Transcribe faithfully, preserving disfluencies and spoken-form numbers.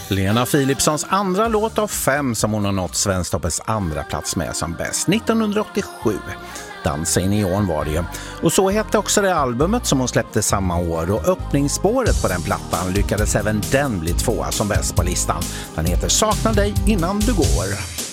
Lena Philipssons andra låt av fem som hon har nått Svensktoppens andra plats med som bäst nittonhundraåttiosju. Dansa i neon var det ju. Och så hette också det albumet som hon släppte samma år, och öppningsspåret på den plattan lyckades även den bli tvåa som bäst på listan. Den heter Sakna dig innan du går.